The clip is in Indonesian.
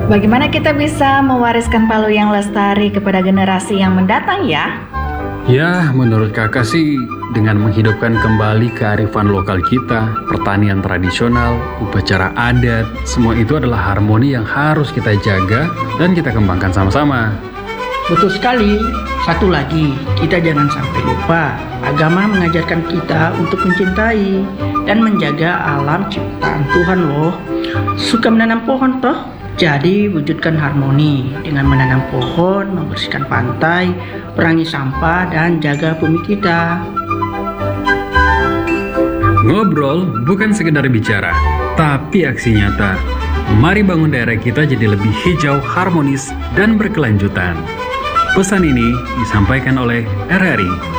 Bagaimana kita bisa mewariskan Palu yang lestari kepada generasi yang mendatang ya? Ya, menurut kakak sih dengan menghidupkan kembali kearifan lokal kita, pertanian tradisional, upacara adat, semua itu adalah harmoni yang harus kita jaga dan kita kembangkan sama-sama. Betul sekali. Satu lagi, kita jangan sampai lupa. Agama mengajarkan kita untuk mencintai dan menjaga alam ciptaan Tuhan loh. Suka menanam pohon toh? Jadi wujudkan harmoni dengan menanam pohon, membersihkan pantai, perangi sampah, dan jaga bumi kita. Ngobrol bukan sekedar bicara, tapi aksi nyata. Mari bangun daerah kita jadi lebih hijau, harmonis, dan berkelanjutan. Pesan ini disampaikan oleh RRI